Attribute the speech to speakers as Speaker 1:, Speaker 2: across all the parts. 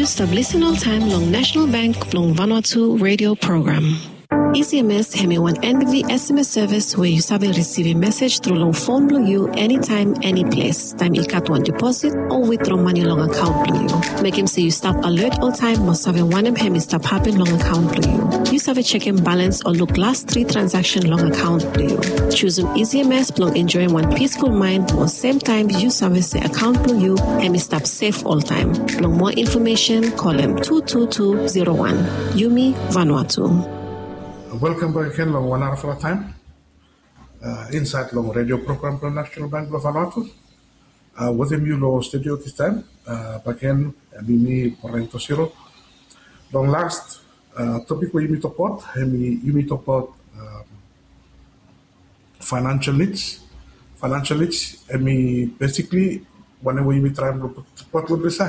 Speaker 1: You stop listen all time long National Bank long Vanuatu radio program. EasyMS have one NBV SMS service where you sabi receive a message through long phone blue you anytime, any place. Time you cut one deposit or withdraw money long account blue you. Make him say you stop alert all time must have one of him stop happen long account blue you. You sabi checking balance or look last 3 transaction long account blue you. Choosing EasyMS long enjoying one peaceful mind or same time you service the account blue you and stop safe all time. Long more information call him 22201. Yumi Vanuatu.
Speaker 2: Welcome back again, long 1 hour for a time. Inside long radio program from National Bank of Vanuatu. With him, you know, studio this time. Back again, me, Porrento Siro. Long last topic where you meet about, you meet about financial needs. Financial needs, basically, whenever you try to support with this,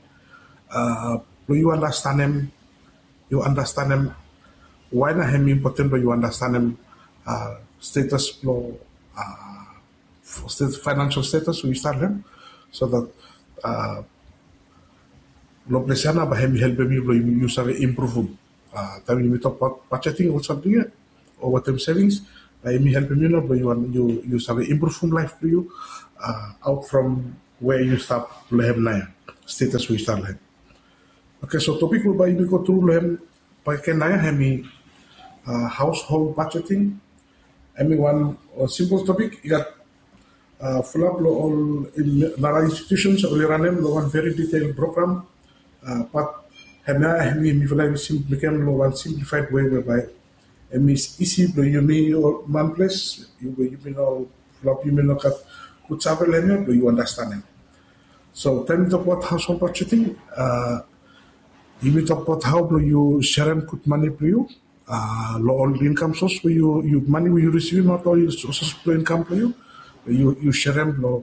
Speaker 2: you understand them. Why not have important but you understand them status flow financial status we start them so that lo presiana ba help me you save improve time you talk about budgeting or something or what them savings me help me you save improve life for you out from where you start lehem na status we start lehem. Okay, so topic will be go through lehem pa kenaya hemi household budgeting. One simple topic. You got full up all in Nara institutions or run one very detailed program. But became one simplified way whereby it's easy to you mean one place you know flop you know cut could travel but you understand it. So tell me about household budgeting. You talk about how do you share and put money for you. Low income source where you money where you receive not all your sources of income for you. You share them low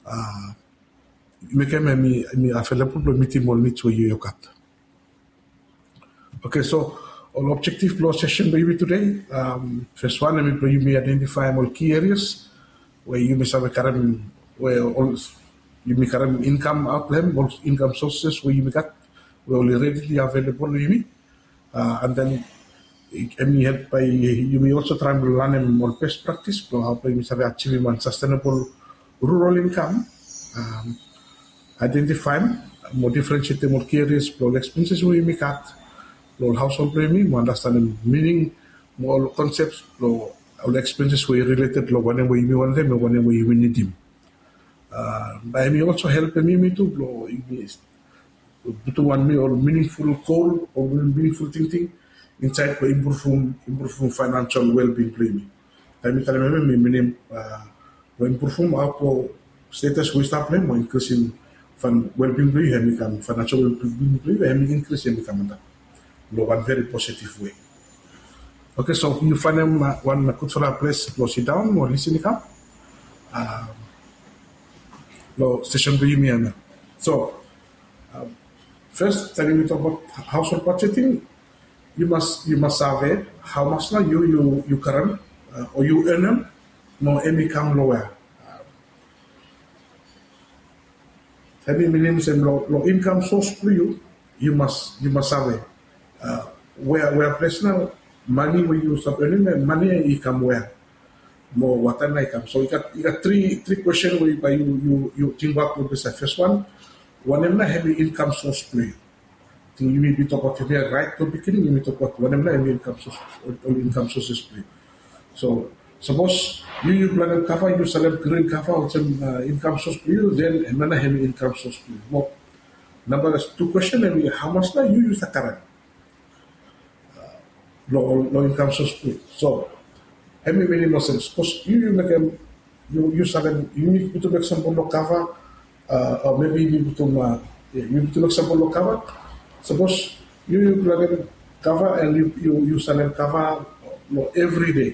Speaker 2: make them available to meet more needs where you cut. Okay, so all objective flow session maybe today. First one you may identify more key areas where you may have a current where all you may current income outlet or income sources where you may got where only readily available to and then help by you may also try to learn more best practice for how to achieve one sustainable rural income. Identify more differentiate more key areas for expenses we may cut, for household premium, understand the meaning, more concepts, for all expenses we related to whenever you want them or whenever you need them. By me also help me to one me or meaningful goal or meaningful thinking inside for improve financial well-being premium. Time I remember me improve our status we start playing more increasing well-being premium become financial well-being premium increase and become that one very positive way. Okay, so you find them one good for a place to sit down or listening up. Station premium. So first, telling you about household budgeting. You must survey how much now you current or you earn no income lower. Having millions and low income source for you, you must survey where personal money where you start earning and money income where more what time income. So you got three questions where you think about with the first one. One of them heavy income source for you. You may be talk about right to beginning, you may talk about whatever income source or income sources play. So suppose you plan to cover, you select green cover or some income source for you, then another heavy income source for you. Well, number 2 question, how much now you use the current low income source for you. So heavy really no sense. Because you make them you select you need to make some cover or maybe you need to make some cover. Suppose you plug in cover and you sell cover every day.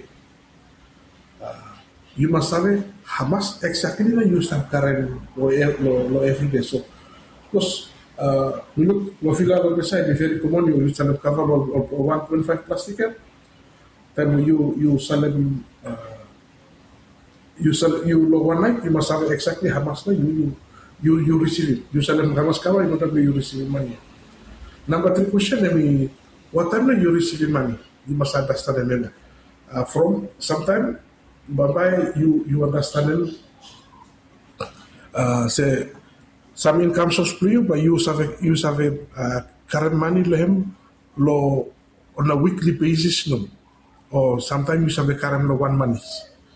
Speaker 2: You must have how much exactly you have current every day. So, because we look figure out the side very common you sell cover of 1.5 plastic. Then you sell them you one night you must have exactly how much you receive it. You sell them how much cover you don't have you receive money. Number three question, what time you receiving money? You must understand them. From sometime, bye you understand say some income source for you, but you have a current money lehem lo on a weekly basis no, or sometimes you have a current lo 1 month.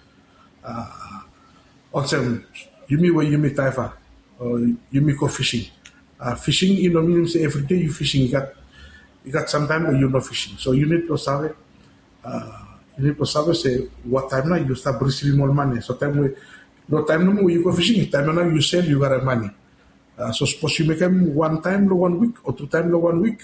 Speaker 2: Also, you mean where you meet taifa, or you meet go fishing. Fishing, means every day you fishing. You got some time where you're not fishing. So you need to sabe, say what time now you start receiving more money. So no time no more you go fishing. Time now you sell, you got money. So suppose you make them 1 time, 1 week, or 2 times, 1 week.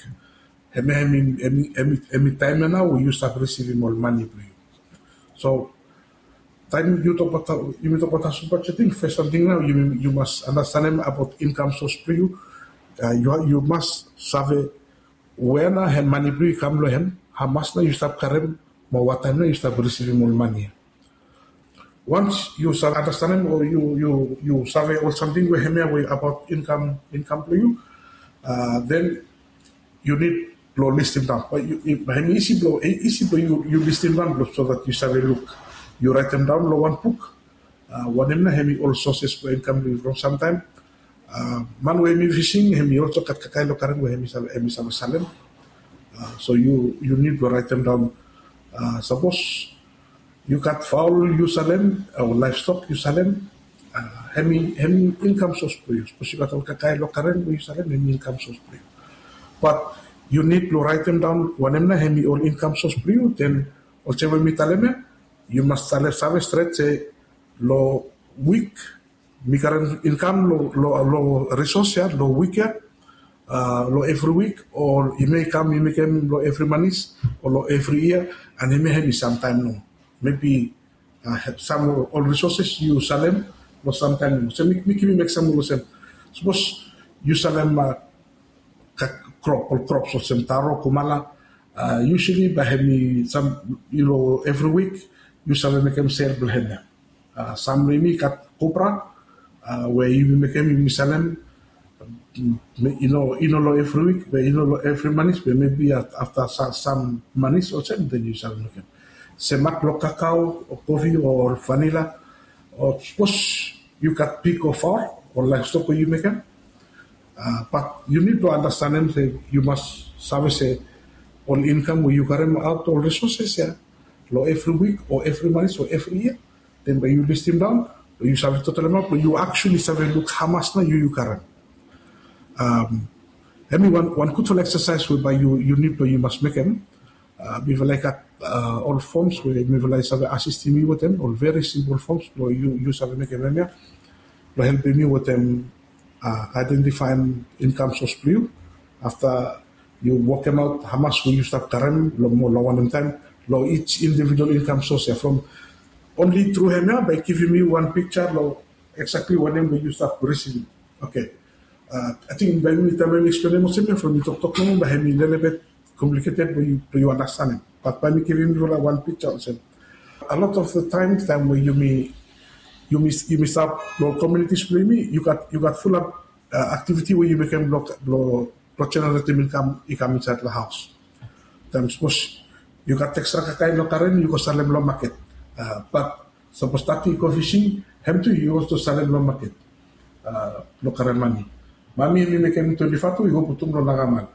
Speaker 2: Every time now you start receiving more money. So time you talk about super chatting. First something now you must understand about income source for you. You must save when money bring come lo hen, how much you start karem, what time you start receiving more money. Once you start understanding or you save or something we way about income to you, then you need to list them down. But easy blow you list them down so that you save look. You write them down lo one book. One hemi all sources for income from sometime. Man we me fishing hemi also kat kakai lo kareng we hemi sama salem. So you need to write them down. Suppose you got fowl you salem or livestock you salem. Hemi income source for you. Suppose you got all kakai lo kareng you salem hemi income source for you. But you need to write them down. Whenever hemi all income source for you, then also when me taleme, you must save straight say lo week. Mi current income lo resource ya lo week ya lo every week or you make him lo every month or lo every year and he may have sometime no maybe some all resources you salem or sometime so make some same suppose you salem crops or some taro kumala usually by some every week you salem make them sell blender some remi kat kopra where you make them misalem, every week, but every month, but maybe after some months or something, then you sell make them. Semak lo cacao or coffee or vanilla, or suppose you got pig or fowl or livestock you make them. But you need to understand them. Say you must say all income where you got them out all resources, yeah, lo every week or every month or every year. Then when you list them down. You have total amount, but you actually have a look how much now you current. One good exercise whereby you must make them. We like all forms where we like assisting me with them, all very simple forms. You have make them here. Helping me with them identifying income source for you. After you work them out, how much will you start current? More one time. Each individual income source from. Only through him by giving me one picture of exactly what name you start receiving. Okay. I think by me time explain mo simple from you talk mo by him a little bit complicated but you understand it. But by me giving you one picture, a lot of the time when you may start your community display me, you got full of activity where you become generative income inside the house. Then suppose you got extra kakai lo karen you go sell them lo market. But suppose that you go fishing, have to you also sell them lo market. Lo karen money. Mami mi mekem to di fatu you go putum lo nagaman.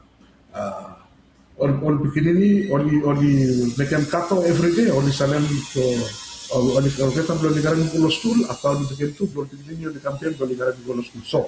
Speaker 2: All beginning only mekem kato every day only sell them to only kita belum digaran di school atau di bagian itu belum begini di campaign belum digaran di school. So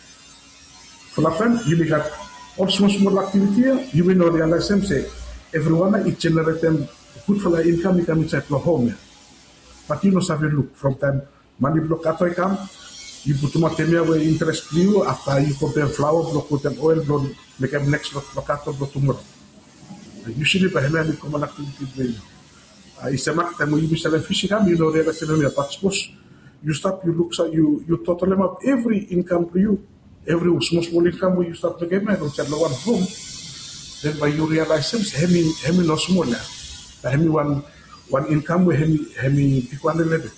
Speaker 2: for that time you got all small activity you will not realize them say everyone it generate them good for the income inside the home. But you know, look from time money block kato income. You put too much where interest you after you put them flour, put them oil, make them next locato tomorrow. Usually, by any common activity, it's a mark time when you sell fishing, you know, but suppose you stop, you look, you total them up every income to you, every small income where you start making money, don't sell one home. Then by you realize them, hemi no smaller, hemi one income where hemi pick one level.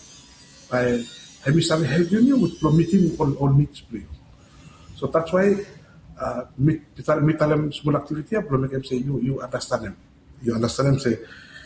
Speaker 2: By Hemi started helping you with meeting all needs for you. So that's why mitalem small activity, belum make say you understand them. You understand them say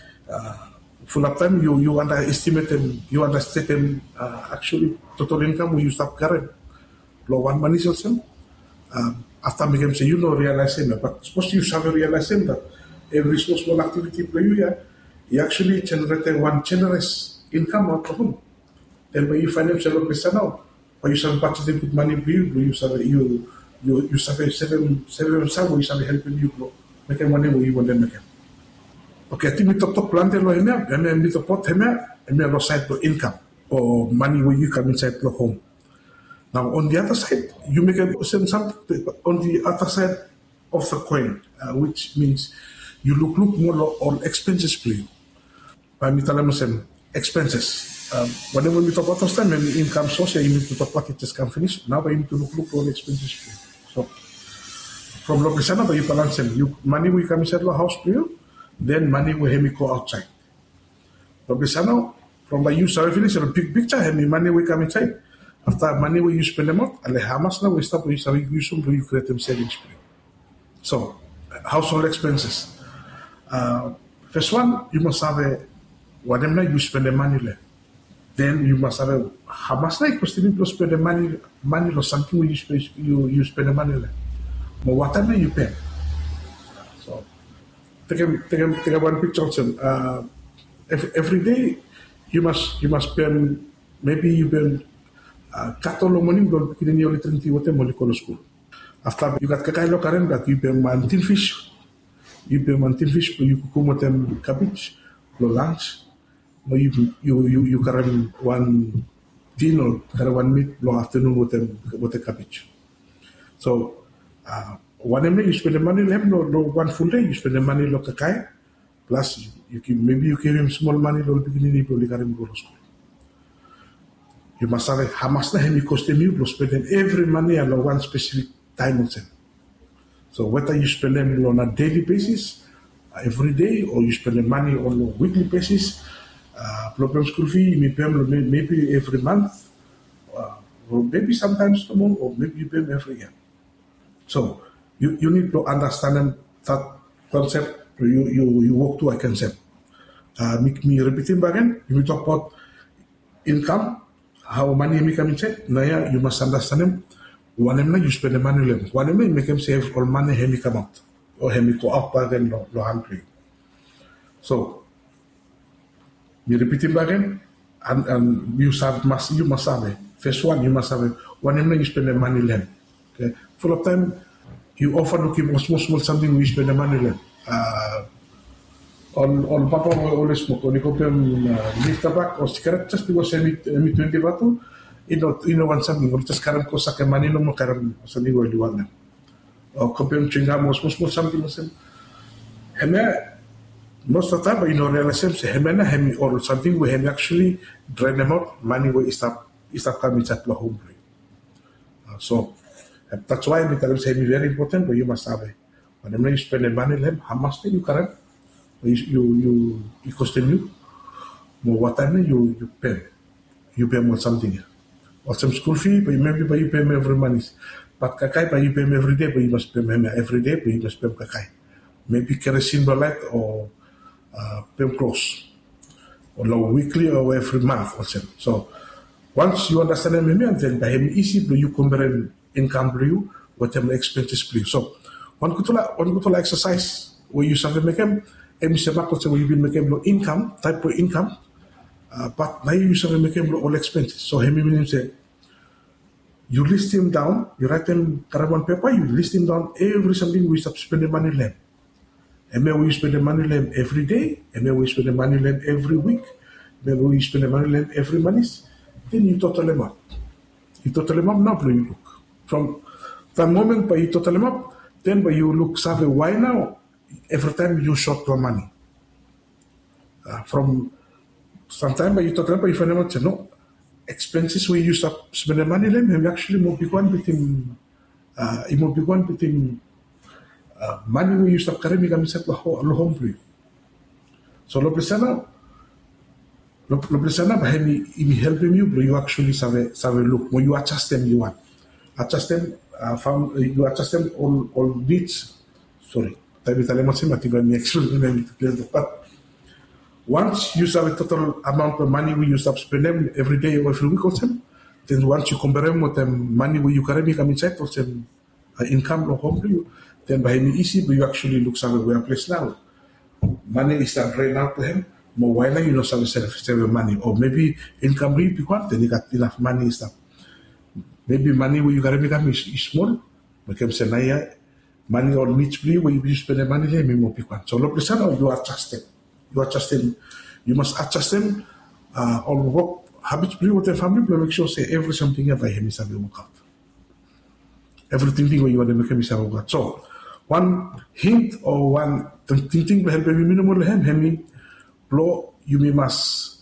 Speaker 2: full of time you underestimate them, you understate them actually total income you stop current. Lo one money system. After make them say realize them, but suppose you have realize them that every small activity for you actually generate one generous income out of home. Then when you find themselves person now, when you start budgeting good money for you start you start saving some, you start helping you make money where you want to make it. Okay, I think we talk plan lo hemia, and we talk pot hemia lo side to income or money where you come inside the home. Now on the other side, you make something on the other side of the coin, which means you look more on expenses for you. By expenses. Whenever we talk about this time, and income source, you need to talk about it just can finish. Now we need to look on expenses for you. So from Lopisana, you balance them. You money we come inside the house for you, then money we go outside. Lopisana, from the use of finish a big picture, money we come inside. After money we you spend them out, and how much now we stop we use them to create them savings for you. So household expenses. First one, you must have whatever you spend the money there. Then you must have how much like you spend the money or something you spend the money there. But whatever you pay. So take one picture of them. Every day you must spend maybe you spend cattle money don't begin your little what molecule school. After you got kakailo karen that you pay mantin fish. You pay mantin fish you cook them cabbage, no lunch. No, you carry one dinner, carry one meat, long afternoon with the cabbage. So, one day you spend the money, no one full day, you spend the money lo kakai, plus maybe you give him small money lo beginning you carry him go to school. You must have how much time you cost them you spend them every money on one specific time on them. So whether you spend them on a daily basis, every day, or you spend the money on a weekly basis. Problem school fee, you pay maybe every month, or maybe sometimes no more, or maybe you pay every year. So you need to understand that concept. You work to a concept. Me repeating again. You talk about income, how money may come inside. Now you must understand them. One of them you spend the money them. One of them you make them save all money. He may come out, or he may go out again. Lo hungry. So. You repeat it again, and you must have it. First one, you must have it. Whenever you spend the money lend. Okay. Full of time, you offer to keep small something you spend the money lend. On papa always smoke. On you leaf tobacco or cigarette just because me 20 batu, you know one something. Or just karam ko sa money no mo karam something where you want them. Or compare chewing gum or small something or something. Most of the time, realize him or something where him actually drain them out, money where is stop coming at the home. So that's why we tell him very important, but you must have it. Whenever you spend the money, how much you current, you cost you, more what time you pay. You pay more something. Or some school fee, but maybe you pay me every month. But kakai, but you pay me every day, but you must pay me every day, but you must pay kakai. Maybe kerosene light or pay close, or weekly or every month or so. So once you understand them, then by him easy, you compare income for you, whatever expenses for you. So one good to exercise where you have to make them, and you will make them income, type of income, but now you have to make them all expenses. So him meaning say, you list him down, you write them on paper, you list him down every something we spend the money left. And maybe we spend the money lamp every day, and maybe we spend the money lamp every week, maybe we spend the money lamp every month. Then you total them up. You total them up now, you look. From the moment by you total them up, then by you look, say, why now? Every time you short your money. From sometime by you total them up, you find out, no, expenses where you spend the money lamp, and actually more big one between, money we use to carry me kami set lo home free. So lo presana bahemi imi helping you, you actually save look when you adjust them you want. adjust them, you adjust them all needs. Sorry, tapi tali masih mati bani explain but once you have a total amount of money we use up spend them every day or every week or something, then once you compare them with the money where you currently come inside or some income or home you, then by any easy, but you actually look somewhere place now. Money is not drained out to him. More why you know some save money or maybe income really big one, then you got enough money stuff. Maybe money where you currently come is small, but can say money or needs free where you spend the money there, maybe more big one. So look listen or you adjust them. You must adjust them or work habits play with the family, but make sure say every something by him is work out. Everything where you want to make him is work out. So one hint or one thing will help me minimal him blow you must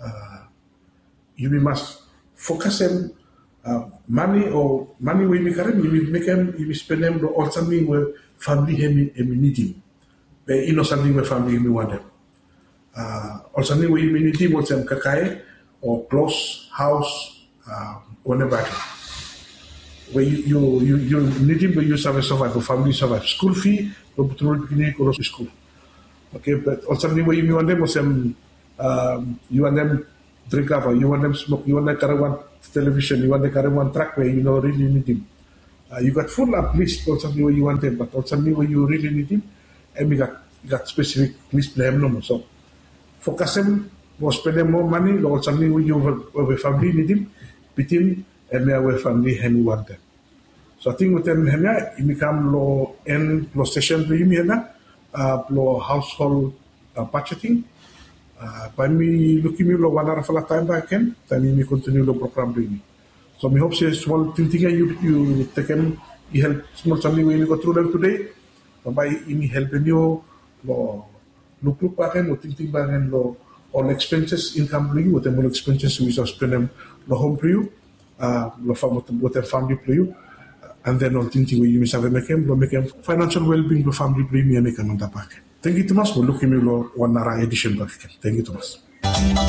Speaker 2: focus him money where you can you make him you spend him or something where family him need him. But you know something where family him want them. Or something where you need him what's them kakai or close house whatever. Where you need him, but you survive for family survive school fee, or beginning or school. Okay, but also where you want them was you want them drink cover, you want them smoke, you want them carry one television, you want them carry one track where you know really need him. You got full up list or something where you want them, but also where you really need him, and you got specific list plan no more. So focus him, or spend them more money, or something where you have a family need him, between and where family him want them. So I think with them hanya ini become lo session to ini hanya lo household budgeting. By me looking lo one hour for a time back then me continue lo program ini. So me hope say small thing you take them you help small something when you go through them today. By ini helping you lo look back and lo think back and lo all expenses income for you with them all expenses we spend them lo home for you. With their family for you, and then on thinking where you miss have make them financial well-being for family premium make them on the back. Thank you, Thomas. We're looking at one edition back. Thank you, Thomas.